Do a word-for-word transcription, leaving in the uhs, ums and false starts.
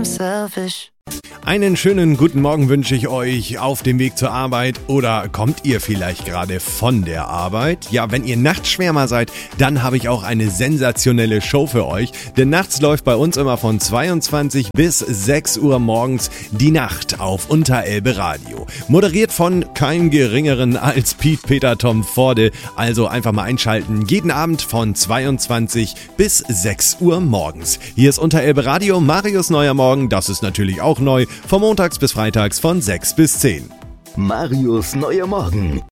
I'm selfish. Einen schönen guten Morgen wünsche ich euch auf dem Weg zur Arbeit oder kommt ihr vielleicht gerade von der Arbeit? Ja, wenn ihr Nachtschwärmer seid, dann habe ich auch eine sensationelle Show für euch, denn nachts läuft bei uns immer von zweiundzwanzig bis sechs Uhr morgens die Nacht auf Unterelbe Radio. Moderiert von keinem geringeren als Piet Peter Tom Forde, also einfach mal einschalten, jeden Abend von zweiundzwanzig bis sechs Uhr morgens. Hier ist Unterelbe Radio, Marius Neuer Morgen, das ist natürlich auch neu, von montags bis freitags von sechs bis zehn. Marius Neuer Morgen.